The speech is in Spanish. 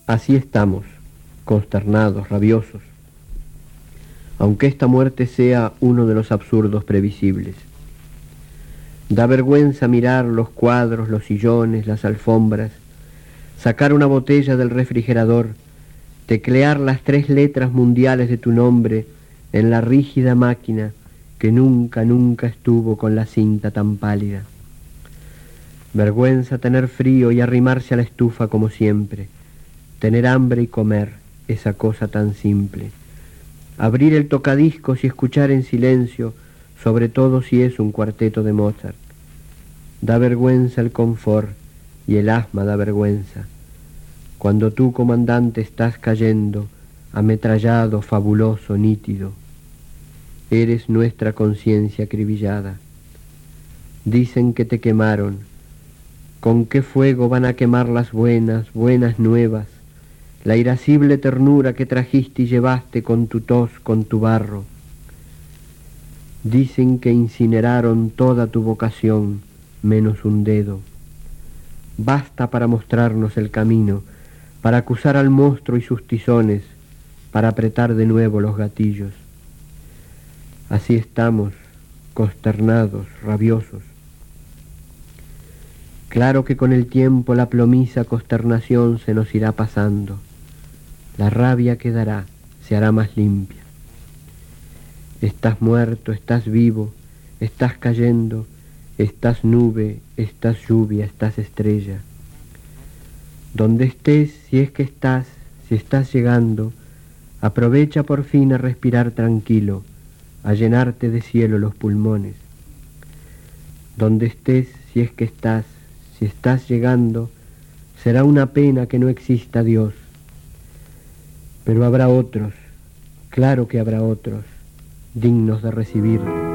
Así estamos, consternados, rabiosos, aunque esta muerte sea uno de los absurdos previsibles. Da vergüenza mirar los cuadros, los sillones, las alfombras, sacar una botella del refrigerador, teclear las 3 letras mundiales de tu nombre en la rígida máquina que nunca, nunca estuvo con la cinta tan pálida. Vergüenza tener frío y arrimarse a la estufa como siempre, tener hambre y comer, esa cosa tan simple. Abrir el tocadiscos y escuchar en silencio, sobre todo si es un cuarteto de Mozart. Da vergüenza el confort y el asma da vergüenza. Cuando tú, comandante, estás cayendo, ametrallado, fabuloso, nítido, eres nuestra conciencia acribillada. Dicen que te quemaron. ¿Con qué fuego van a quemar las buenas, buenas nuevas? La irascible ternura que trajiste y llevaste con tu tos, con tu barro. Dicen que incineraron toda tu vocación, menos un dedo. Basta para mostrarnos el camino, para acusar al monstruo y sus tizones, para apretar de nuevo los gatillos. Así estamos, consternados, rabiosos. Claro que con el tiempo la plomiza consternación se nos irá pasando. La rabia quedará, se hará más limpia. Estás muerto, estás vivo, estás cayendo, estás nube, estás lluvia, estás estrella. Donde estés, si es que estás, si estás llegando, aprovecha por fin a respirar tranquilo, a llenarte de cielo los pulmones. Donde estés, si es que estás, si estás llegando, será una pena que no exista Dios. Pero habrá otros, claro que habrá otros, dignos de recibirlo.